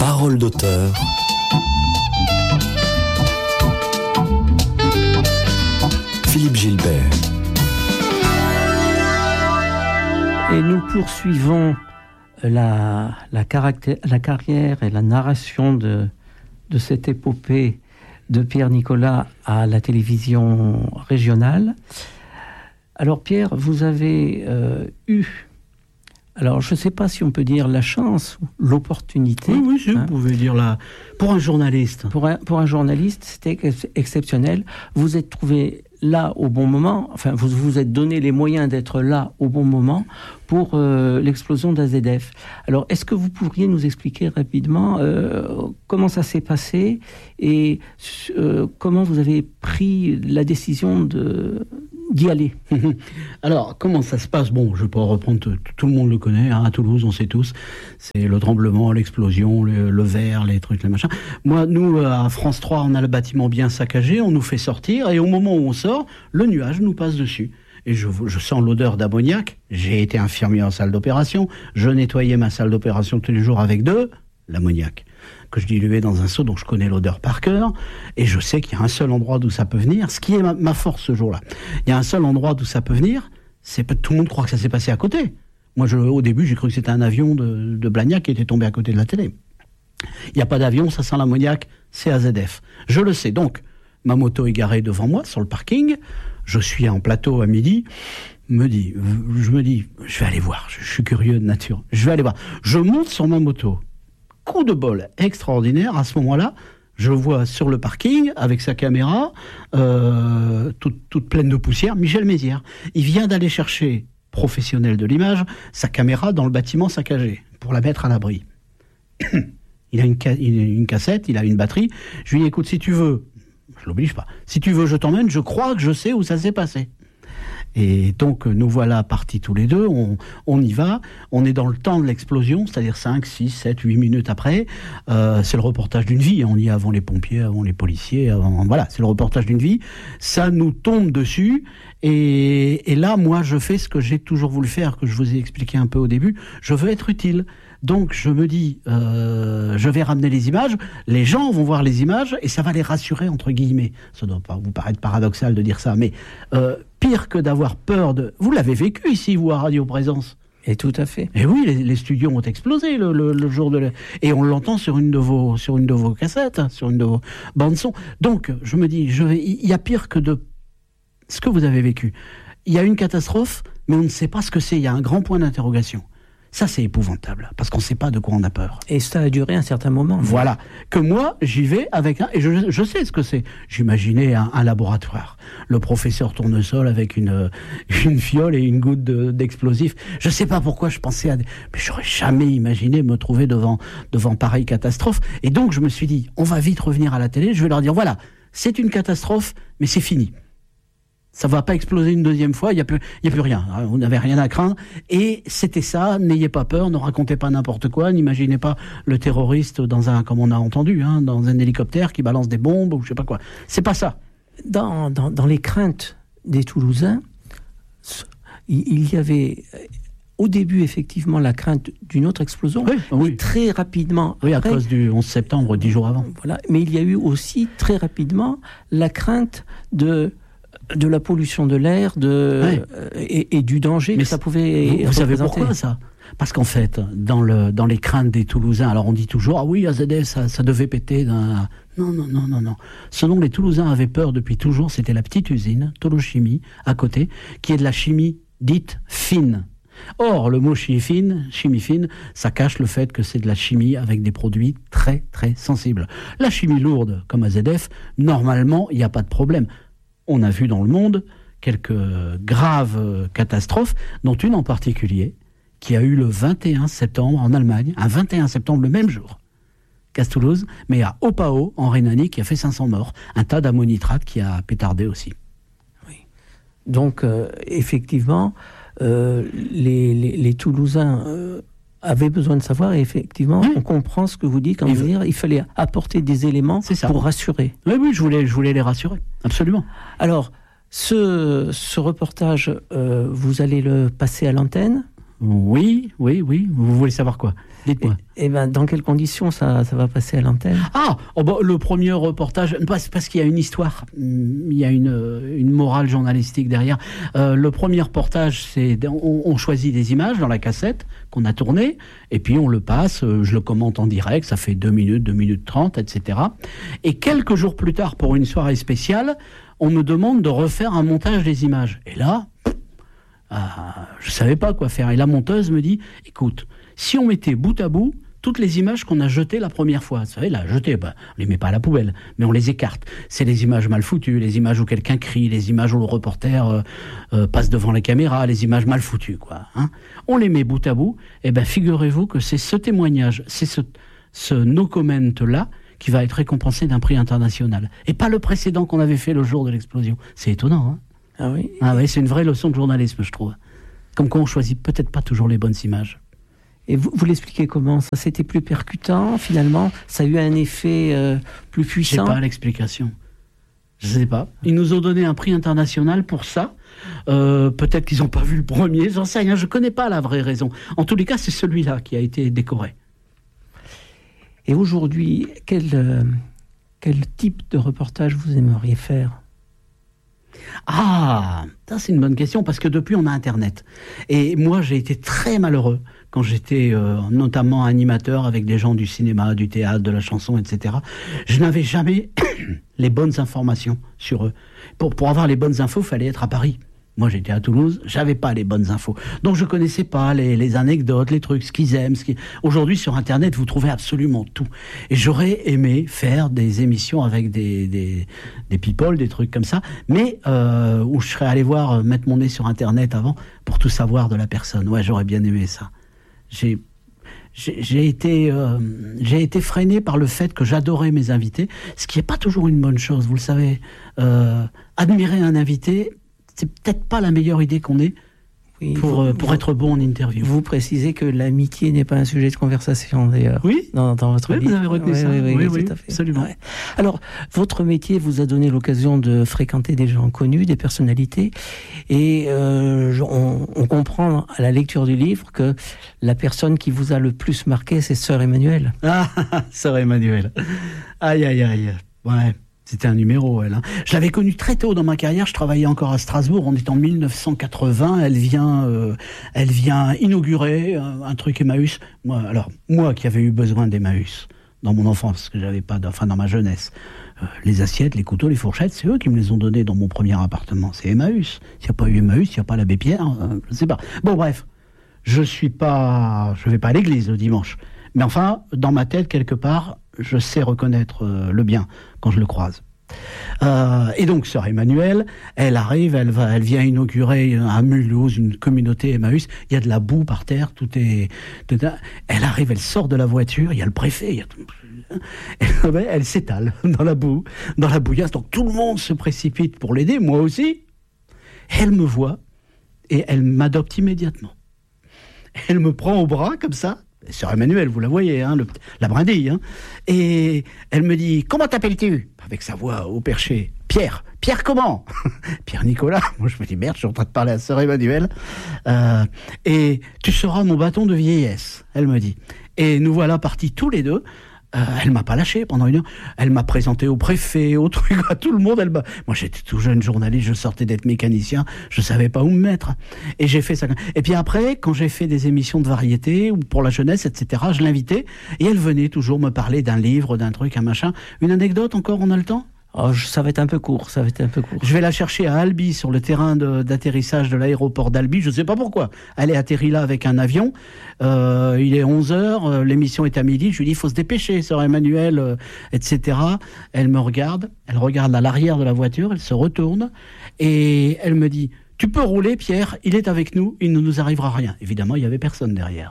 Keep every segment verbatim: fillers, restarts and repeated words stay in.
Parole d'auteur. Philippe Gilbert. Et nous poursuivons la, la, la carrière et la narration de, de cette épopée de Pierre Nicolas à la télévision régionale. Alors Pierre, vous avez euh, eu, alors je ne sais pas si on peut dire la chance, l'opportunité. Oui, oui, si, hein, vous pouvez dire la... Pour un journaliste. Pour un, pour un journaliste, c'était exceptionnel. Vous êtes trouvé là au bon moment, enfin vous vous êtes donné les moyens d'être là au bon moment pour euh, l'explosion d'A Z F. Alors est-ce que vous pourriez nous expliquer rapidement euh, comment ça s'est passé et euh, comment vous avez pris la décision de, d'y aller? Alors comment ça se passe? Bon, je peux reprendre, tout, tout le monde le connaît, hein, à Toulouse on sait tous, c'est le tremblement, l'explosion, le, le verre, les trucs, les machins. Moi, nous à France trois, on a le bâtiment bien saccagé, on nous fait sortir et au moment où on sort, le nuage nous passe dessus. Et je, je sens l'odeur d'ammoniac. J'ai été infirmier en salle d'opération. Je nettoyais ma salle d'opération tous les jours avec de l'ammoniac que je diluais dans un seau, donc je connais l'odeur par cœur. Et je sais qu'il y a un seul endroit d'où ça peut venir, ce qui est ma, ma force ce jour-là. Il y a un seul endroit d'où ça peut venir, c'est pas tout le monde croit que ça s'est passé à côté. Moi, je, au début, j'ai cru que c'était un avion de, de Blagnac qui était tombé à côté de la télé. Il n'y a pas d'avion, ça sent l'ammoniac, c'est A Z F. Je le sais. Donc, ma moto est garée devant moi sur le parking. Je suis en plateau à midi. Me dis, je me dis, je vais aller voir. Je, je suis curieux de nature. Je vais aller voir. Je monte sur ma moto. Coup de bol extraordinaire. À ce moment-là, je vois sur le parking, avec sa caméra, euh, toute, toute pleine de poussière, Michel Mézières. Il vient d'aller chercher, professionnel de l'image, sa caméra dans le bâtiment saccagé pour la mettre à l'abri. Il a une, ca- une cassette, il a une batterie. Je lui dis, écoute, si tu veux, je l'oblige pas, si tu veux, je t'emmène, je crois que je sais où ça s'est passé. Et donc, nous voilà partis tous les deux, on, on y va, on est dans le temps de l'explosion, c'est-à-dire cinq, six, sept, huit minutes après. Euh, c'est le reportage d'une vie, on y est avant les pompiers, avant les policiers, avant, voilà, c'est le reportage d'une vie. Ça nous tombe dessus, et, et là, moi, je fais ce que j'ai toujours voulu faire, que je vous ai expliqué un peu au début, je veux être utile. Donc je me dis, euh, je vais ramener les images, les gens vont voir les images et ça va les rassurer, entre guillemets. Ça doit pas vous paraître paradoxal de dire ça, mais euh, pire que d'avoir peur de... Vous l'avez vécu ici, vous, à Radio Présence. Et tout à fait. Et oui, les, les studios ont explosé le, le, le jour de... La... Et on l'entend sur une de vos, sur une de vos cassettes, sur une de vos bandes-son. Donc je me dis, je vais... il y a pire que de ce que vous avez vécu. Il y a une catastrophe, mais on ne sait pas ce que c'est, il y a un grand point d'interrogation. Ça, c'est épouvantable, parce qu'on ne sait pas de quoi on a peur. Et ça a duré un certain moment. Voilà. Que moi, j'y vais avec un... Et je, je sais ce que c'est. J'imaginais un, un laboratoire. Le professeur Tournesol avec une, une fiole et une goutte de, d'explosif. Je ne sais pas pourquoi je pensais à... Des... Mais j'aurais jamais imaginé me trouver devant, devant pareille catastrophe. Et donc, je me suis dit, on va vite revenir à la télé. Je vais leur dire, voilà, c'est une catastrophe, mais c'est fini. Ça va pas exploser une deuxième fois, il n'y a plus, il y a plus rien. On n'avait rien à craindre. Et c'était ça, n'ayez pas peur, ne racontez pas n'importe quoi, n'imaginez pas le terroriste dans un, comme on a entendu, hein, dans un hélicoptère qui balance des bombes ou je sais pas quoi. C'est pas ça. Dans, dans, dans les craintes des Toulousains, il y avait au début effectivement la crainte d'une autre explosion, oui, oui. Mais très rapidement. Oui, après, à cause du onze septembre, dix jours avant. Voilà. Mais il y a eu aussi très rapidement la crainte de de la pollution de l'air, de ouais. euh, et, et du danger mais que ça pouvait vous, vous savez représenter. Pourquoi ça? Parce qu'en fait, dans le dans les craintes des Toulousains, alors on dit toujours ah oui, A Z F ça, ça devait péter. D'un... Non non non non non. Ce dont les Toulousains avaient peur depuis toujours, c'était la petite usine Toulouse-Chimie à côté, qui est de la chimie dite fine. Or, le mot chimie fine, chimie fine, ça cache le fait que c'est de la chimie avec des produits très très sensibles. La chimie lourde, comme A Z F, normalement, il n'y a pas de problème. On a vu dans le monde quelques graves catastrophes, dont une en particulier, qui a eu le vingt et un septembre en Allemagne, un vingt et un septembre le même jour qu'à Toulouse, mais à Opao, en Rhénanie, qui a fait cinq cents morts. Un tas d'ammonitrate qui a pétardé aussi. Oui. Donc, euh, effectivement, euh, les, les, les Toulousains... Euh avait besoin de savoir, et effectivement, oui. On comprend ce que vous dites quand vous dites il fallait apporter des éléments pour rassurer. Oui, oui, je voulais, je voulais les rassurer, absolument. Alors, ce, ce reportage, euh, vous allez le passer à l'antenne ? Oui, oui, oui. Vous voulez savoir quoi ? Dites-moi. Et, et ben, dans quelles conditions ça, ça va passer à l'antenne? Ah, oh bah, le premier reportage, parce, parce qu'il y a une histoire, il y a une, une morale journalistique derrière. Euh, le premier reportage, c'est on, on choisit des images dans la cassette qu'on a tournée, et puis on le passe, je le commente en direct, ça fait deux minutes, deux minutes trente, et cetera. Et quelques jours plus tard, pour une soirée spéciale, on me demande de refaire un montage des images. Et là, ah, je savais pas quoi faire. Et la monteuse me dit, écoute, si on mettait bout à bout toutes les images qu'on a jetées la première fois, vous savez, là, jetées, bah, on les met pas à la poubelle, mais on les écarte. C'est les images mal foutues, les images où quelqu'un crie, les images où le reporter euh, euh, passe devant la caméra, les images mal foutues, quoi. Hein. On les met bout à bout, et ben figurez-vous que c'est ce témoignage, c'est ce, ce no comment-là qui va être récompensé d'un prix international. Et pas le précédent qu'on avait fait le jour de l'explosion. C'est étonnant, hein. Ah oui. Ah oui, c'est une vraie leçon de journalisme, je trouve. Comme quoi on choisit peut-être pas toujours les bonnes images. Et vous, vous l'expliquez comment? Ça, c'était plus percutant, finalement? Ça a eu un effet euh, plus Je puissant? sais pas l'explication. Je sais pas. Ils nous ont donné un prix international pour ça. Euh, peut-être qu'ils n'ont pas vu le premier, j'en sais rien. Je connais pas la vraie raison. En tous les cas, c'est celui-là qui a été décoré. Et aujourd'hui, quel, euh, quel type de reportage vous aimeriez faire? Ah, ça c'est une bonne question parce que depuis on a Internet. Et moi j'ai été très malheureux quand j'étais euh, notamment animateur avec des gens du cinéma, du théâtre, de la chanson, et cetera. Je n'avais jamais les bonnes informations sur eux. Pour, pour avoir les bonnes infos, il fallait être à Paris. Moi, j'étais à Toulouse, j'avais pas les bonnes infos. Donc, je connaissais pas les, les anecdotes, les trucs, ce qu'ils aiment. Ce qui... Aujourd'hui, sur Internet, vous trouvez absolument tout. Et j'aurais aimé faire des émissions avec des, des, des people, des trucs comme ça, mais euh, où je serais allé voir, euh, mettre mon nez sur Internet avant pour tout savoir de la personne. Ouais, j'aurais bien aimé ça. J'ai... J'ai, j'ai, été, euh, j'ai été freiné par le fait que j'adorais mes invités, ce qui n'est pas toujours une bonne chose, vous le savez. Euh, admirer un invité, c'est peut-être pas la meilleure idée qu'on ait oui, pour, vous, pour vous, être bon en interview. Vous précisez que l'amitié n'est pas un sujet de conversation, d'ailleurs. Oui, dans, dans votre oui, livre. Vous avez retenu oui, ça. Oui, oui, oui, oui, oui tout à fait. Absolument. Ouais. Alors, votre métier vous a donné l'occasion de fréquenter des gens connus, des personnalités, et euh, on, on comprend à la lecture du livre que la personne qui vous a le plus marqué, c'est Sœur Emmanuelle. Ah, Sœur Emmanuelle. Aïe, aïe, aïe. Ouais. C'était un numéro, elle. Hein. Je l'avais connue très tôt dans ma carrière. Je travaillais encore à Strasbourg. On est en mille neuf cent quatre-vingts. Elle vient, euh, elle vient inaugurer un, un truc Emmaüs. Moi, alors, moi qui avais eu besoin d'Emmaüs dans mon enfance, parce que j'avais pas, enfin dans ma jeunesse, euh, les assiettes, les couteaux, les fourchettes, c'est eux qui me les ont donnés dans mon premier appartement. C'est Emmaüs. S'il n'y a pas eu Emmaüs, il n'y a pas l'abbé Pierre. Euh, je sais pas. Bon, bref, je suis pas, je vais pas à l'église le dimanche. Mais enfin, dans ma tête quelque part, je sais reconnaître euh, le bien quand je le croise. Euh, et donc, Sœur Emmanuelle, elle arrive, elle, va, elle vient inaugurer à Mulhouse une communauté Emmaüs. Il y a de la boue par terre, tout est... Tout est elle arrive, elle sort de la voiture, il y a le préfet, il y a tout, elle, elle s'étale dans la boue, dans la bouillasse. Donc, tout le monde se précipite pour l'aider, moi aussi. Elle me voit et elle m'adopte immédiatement. Elle me prend au bras comme ça. Sœur Emmanuelle, vous la voyez, hein, le, la brindille. Hein, et elle me dit, comment t'appelles-tu? Avec sa voix au perché. Pierre. Pierre comment? Pierre Nicolas. Moi, je me dis, merde, je suis en train de parler à Sœur Emmanuelle. Euh, et tu seras mon bâton de vieillesse, elle me dit. Et nous voilà partis tous les deux. Euh, elle m'a pas lâché pendant une heure. Elle m'a présenté au préfet, au truc, à tout le monde. Elle m'a... Moi, j'étais tout jeune journaliste, je sortais d'être mécanicien, je savais pas où me mettre. Et j'ai fait ça. Et puis après, quand j'ai fait des émissions de variété ou pour la jeunesse, et cetera, je l'invitais et elle venait toujours me parler d'un livre, d'un truc, un machin. Une anecdote encore, on a le temps? Oh, ça va être un peu court, ça va être un peu court. Je vais la chercher à Albi, sur le terrain de, d'atterrissage de l'aéroport d'Albi, je ne sais pas pourquoi. Elle est atterrie là avec un avion, euh, il est onze heures, euh, l'émission est à midi, je lui dis, il faut se dépêcher, Sœur Emmanuelle, euh, et cetera. Elle me regarde, elle regarde à l'arrière de la voiture, elle se retourne, et elle me dit, tu peux rouler Pierre, il est avec nous, il ne nous arrivera rien. Évidemment, il n'y avait personne derrière.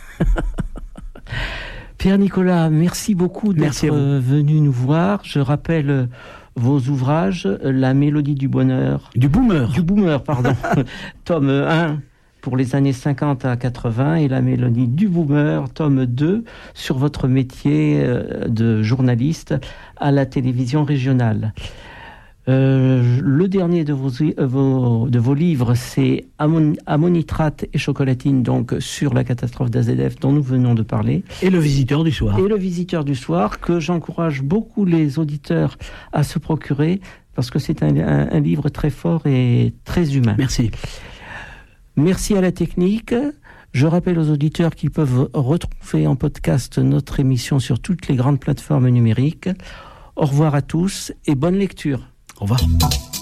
Pierre Nicolas, merci beaucoup d'être merci venu nous voir. Je rappelle euh, vos ouvrages, euh, La Mélodie du Bonheur. Du Boomer. Du Boomer, pardon. Tome un pour les années cinquante à quatre-vingts et La Mélodie du Boomer, tome deux, sur votre métier euh, de journaliste à la télévision régionale. Euh, le dernier de vos, euh, vos, de vos livres, c'est Ammon, Ammonitrate et chocolatine, donc sur la catastrophe d'A Z F dont nous venons de parler. Et le visiteur du soir. Et le visiteur du soir, que j'encourage beaucoup les auditeurs à se procurer, parce que c'est un, un, un livre très fort et très humain. Merci. Merci à la technique. Je rappelle aux auditeurs qu'ils peuvent retrouver en podcast notre émission sur toutes les grandes plateformes numériques. Au revoir à tous et bonne lecture. Au revoir.